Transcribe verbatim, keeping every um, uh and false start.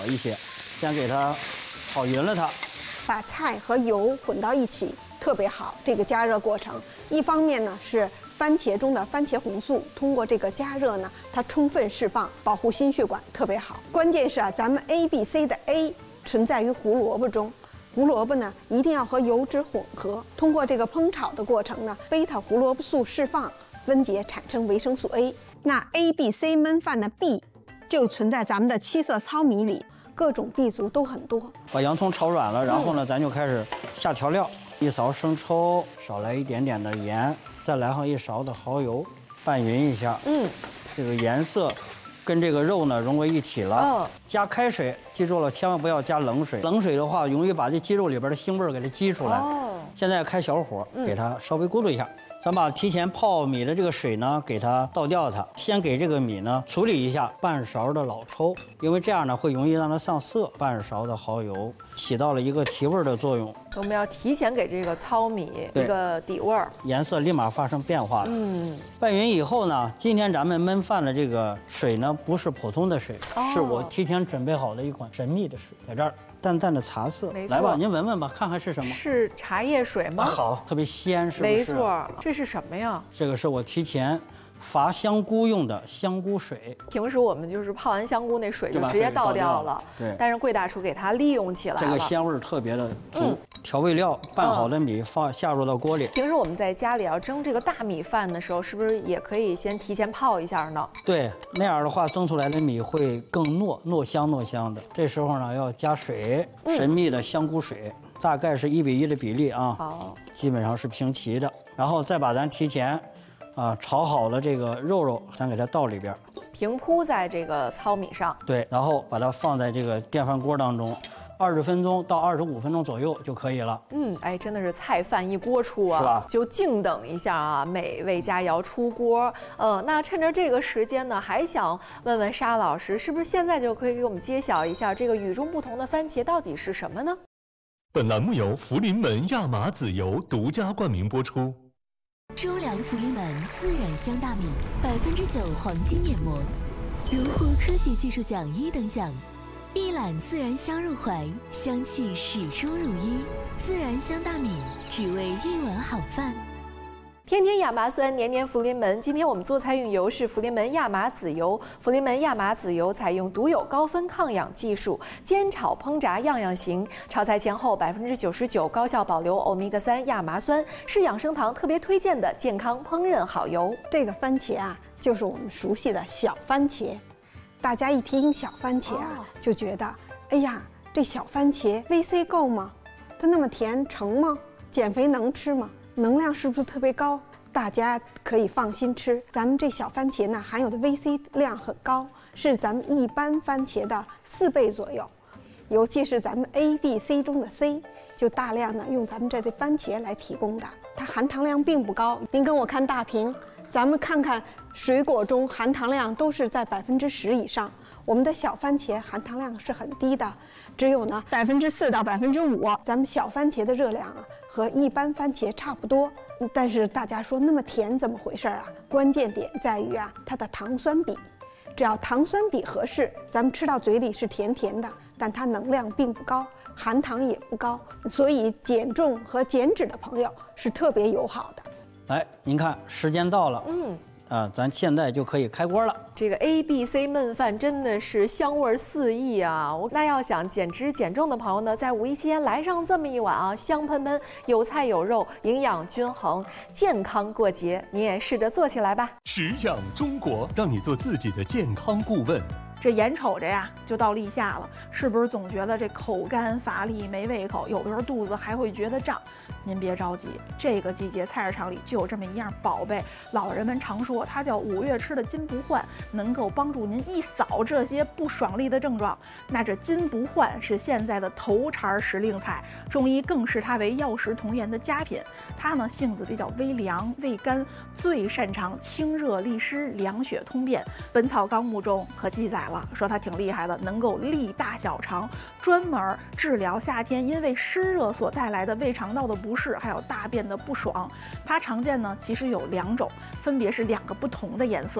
一些，先给它炒匀了它， 把菜和油混到一起特别好。这个加热过程，一方面呢是番茄中的番茄红素通过这个加热呢，它充分释放，保护心血管特别好。关键是啊，咱们 A B C 的 A 存在于胡萝卜中。胡萝卜呢，一定要和油脂混合，通过这个烹炒的过程呢，贝塔胡萝卜素释放分解产生维生素 A。那 A B C 焖饭的 B 就存在咱们的七色糙米里，各种 B 族都很多。 把洋葱炒软了，然后呢，咱就开始下调料，一勺生抽，少来一点点的盐，再来上一勺的蚝油，拌匀一下。嗯，这个颜色。跟这个肉呢融为一体了。哦，加开水，记住了，千万不要加冷水。冷水的话，容易把这鸡肉里边的腥味给它激出来。哦，现在开小火，给它稍微咕嘟一下。咱把提前泡米的这个水呢，给它倒掉它。先给这个米呢处理一下，半勺的老抽，因为这样呢会容易让它上色。半勺的蚝油，起到了一个提味的作用。 我们要提前给这个糙米一个底味儿， 颜色立马发生变化了。嗯，拌匀以后呢，今天咱们焖饭的这个水呢，不是普通的水，哦，是我提前准备好的一款神秘的水，在这儿。淡淡的茶色，来吧，您闻闻吧，看看是什么？ 是茶叶水吗？ 啊，好，特别鲜，是不是？ 没错，这是什么呀？ 这个是我提前伐香菇用的香菇水。 平时我们就是泡完香菇那水就直接倒掉了， 对。 但是贵大厨给它利用起来了， 这个鲜味特别的足。嗯，调味料拌好的米放下入到锅里。 平时我们在家里要蒸这个大米饭的时候，是不是也可以先提前泡一下呢？ 对，那样的话蒸出来的米会更糯，糯香糯香的。这时候呢要加水，神秘的香菇水，大概是一比一的比例啊。好，基本上是平齐的。然后再把咱提前啊炒好了这个肉肉，咱给它倒里边， 平铺在这个糙米上。 对，然后把它放在这个电饭锅当中。二十分钟到二十五分钟左右就可以了。 嗯，哎，真的是菜饭一锅出啊， 是吧？ 就静等一下啊，美味佳肴出锅。呃，那趁着这个时间呢，还想问问沙老师，是不是现在就可以给我们揭晓一下这个与众不同的番茄到底是什么呢？ 本栏目由福临门亚麻籽油独家冠名播出。 周良福临门自然香大米，百分之九黄金面膜，荣获科学技术奖一等奖。一揽自然香入怀，香气始终如一。自然香大米，只为一碗好饭。 天天亚麻酸，年年福临门。今天我们做菜用油是福临门亚麻籽油。福临门亚麻籽油采用独有高分抗氧技术，煎炒烹炸样样行。炒菜前后百分之九十九高效保留欧米伽三亚麻酸，是养生堂特别推荐的健康烹饪好油。 这个番茄啊，就是我们熟悉的小番茄。大家一听小番茄啊，就觉得，哎呀，这小番茄 V C 够吗？它那么甜，成吗？减肥能吃吗？能量是不是特别高？大家可以放心吃。咱们这小番茄呢，含有的 V C 量很高，是咱们一般番茄的四倍左右。尤其是咱们 A B C 中的 C， 就大量的用咱们这这番茄来提供的，它含糖量并不高。您跟我看大屏。咱们看看水果中含糖量都是在百分之十以上，我们的小番茄含糖量是很低的，只有呢百分之四到百分之五。咱们小番茄的热量啊和一般番茄差不多，但是大家说那么甜怎么回事啊？关键点在于啊它的糖酸比，只要糖酸比合适，咱们吃到嘴里是甜甜的，但它能量并不高，含糖也不高，所以减重和减脂的朋友是特别友好的。 来，您看时间到了，嗯，啊，咱现在就可以开锅了。 这个 A B C 焖饭真的是香味四溢啊！那要想减脂减重的朋友呢，在五一期间来上这么一碗啊，香喷喷，有菜有肉，营养均衡，健康过节，你也试着做起来吧。 食养中国，让你做自己的健康顾问。 这眼瞅着呀，就到立夏了，是不是总觉得这口干乏力、没胃口，有的时候肚子还会觉得胀？您别着急，这个季节菜市场里就有这么一样宝贝，老人们常说它叫五月吃的金不换，能够帮助您一扫这些不爽利的症状。那这金不换是现在的头茬时令菜，中医更视它为药食同源的佳品。它呢性子比较微凉、味甘，最擅长清热利湿、凉血通便。《本草纲目》中可记载了，说它挺厉害的，能够利大小肠，专门治疗夏天因为湿热所带来的胃肠道的不适，还有大便的不爽。它常见呢，其实有两种，分别是两个不同的颜色。